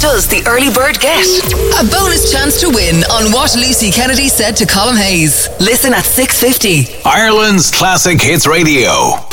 does the early bird get? A bonus chance to win on what Lucy Kennedy said to Colin Hayes. Listen at 6:50. Ireland's Classic Hits Radio.